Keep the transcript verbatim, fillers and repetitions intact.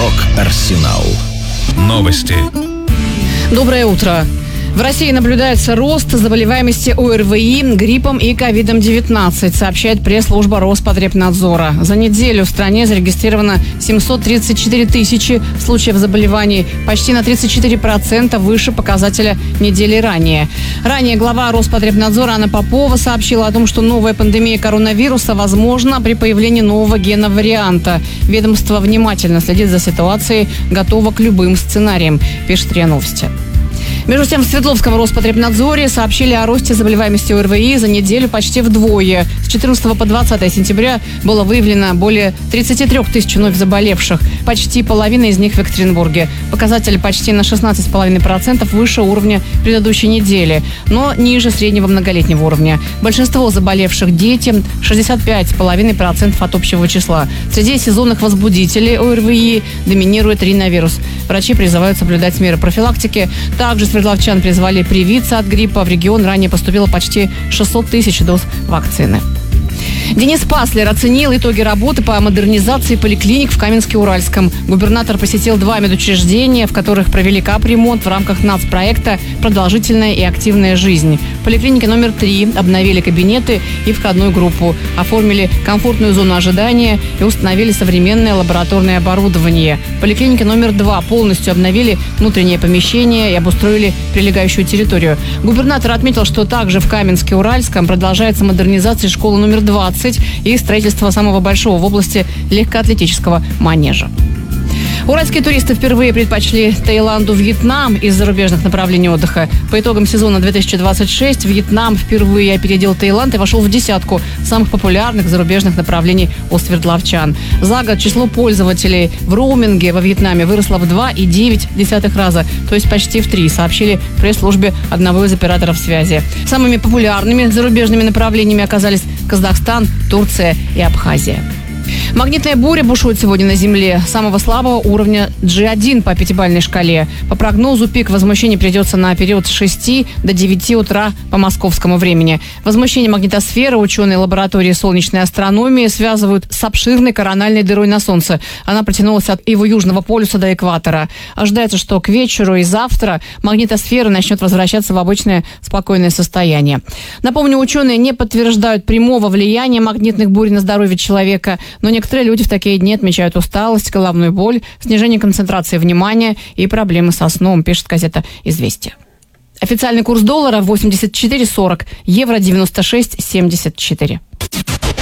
Рок-Арсенал. Новости. Доброе утро. В России наблюдается рост заболеваемости ОРВИ, гриппом и ковид девятнадцать, сообщает пресс-служба Роспотребнадзора. За неделю в стране зарегистрировано семьсот тридцать четыре тысячи случаев заболеваний, почти на тридцать четыре процента выше показателя недели ранее. Ранее глава Роспотребнадзора Анна Попова сообщила о том, что новая пандемия коронавируса возможна при появлении нового гена-варианта. Ведомство внимательно следит за ситуацией, готово к любым сценариям, пишет РИА Новости. Между тем, в Свердловском Роспотребнадзоре сообщили о росте заболеваемости ОРВИ за неделю почти вдвое. С четырнадцатого по двадцатое сентября было выявлено более тридцати трёх тысяч вновь заболевших. Почти половина из них в Екатеринбурге. Показатель почти на шестнадцать целых пять десятых процента выше уровня предыдущей недели, но ниже среднего многолетнего уровня. Большинство заболевших дети – шестьдесят пять целых пять десятых процента от общего числа. Среди сезонных возбудителей ОРВИ доминирует риновирус. Врачи призывают соблюдать меры профилактики. Также свердловчан призвали привиться от гриппа. В регион ранее поступило почти шестьсот тысяч доз вакцины. Денис Паслер оценил итоги работы по модернизации поликлиник в Каменске-Уральском. Губернатор посетил два медучреждения, в которых провели капремонт в рамках нацпроекта «Продолжительная и активная жизнь». В поликлинике номер три обновили кабинеты и входную группу, оформили комфортную зону ожидания и установили современное лабораторное оборудование. В поликлинике номер два полностью обновили внутреннее помещение и обустроили прилегающую территорию. Губернатор отметил, что также в Каменске-Уральском продолжается модернизация школы номер двадцать и строительство самого большого в области легкоатлетического манежа. Уральские туристы впервые предпочли Таиланду Вьетнам из зарубежных направлений отдыха. По итогам сезона две тысячи двадцать шесть Вьетнам впервые опередил Таиланд и вошел в десятку самых популярных зарубежных направлений у свердловчан. За год число пользователей в роуминге во Вьетнаме выросло в два целых девять десятых раза, то есть почти в три, сообщили в пресс-службе одного из операторов связи. Самыми популярными зарубежными направлениями оказались Казахстан, Турция и Абхазия. Магнитная буря бушует сегодня на Земле самого слабого уровня джи один по пятибалльной шкале. По прогнозу, пик возмущения придется на период с шести до девяти утра по московскому времени. Возмущение магнитосферы ученые лаборатории солнечной астрономии связывают с обширной корональной дырой на Солнце. Она протянулась от его южного полюса до экватора. Ожидается, что к вечеру и завтра магнитосфера начнет возвращаться в обычное спокойное состояние. Напомню, ученые не подтверждают прямого влияния магнитных бурь на здоровье человека, но некоторые люди в такие дни отмечают усталость, головную боль, снижение концентрации внимания и проблемы со сном, пишет газета «Известия». Официальный курс доллара восемьдесят четыре сорок, евро девяносто шесть семьдесят четыре.